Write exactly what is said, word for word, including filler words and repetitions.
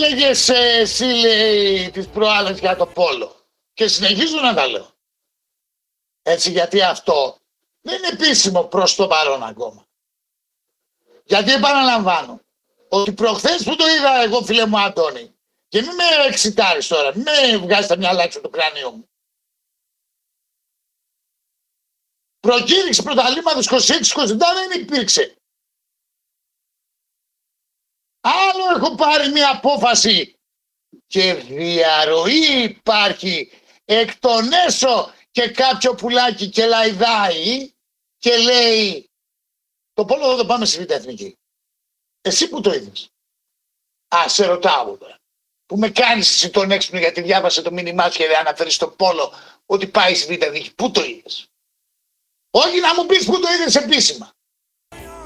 έλεγες εσύ, λέει, τις προάλλες για το πόλο. Και συνεχίζω να τα λέω. Έτσι, γιατί αυτό δεν είναι επίσημο προς το παρόν ακόμα. Γιατί επαναλαμβάνω, ότι προχθές που το είδα εγώ, φίλε μου Αντώνη, και μην με εξητάρεις τώρα, μην με βγάζεις τα μυαλά έξω το κράνιο μου. Προκήρυξη πρωταθλήματος είκοσι έξι είκοσι επτά δεν υπήρξε. Άλλο έχω πάρει μια απόφαση και διαρροή υπάρχει εκ των έσω και κάποιο πουλάκι και λαϊδάει και λέει το πόλο εδώ το πάμε στη Β' Εθνική. Εσύ που το είδες? Α, σε ρωτάω τώρα. Που με κάνεις εσύ τον έξυπνο γιατί διάβασε το μήνυμά σου και δεν αναφέρεις στο πόλο ότι πάει στη Β' Εθνική. Πού το είδες? Όχι να μου πεις που το είδες επίσημα.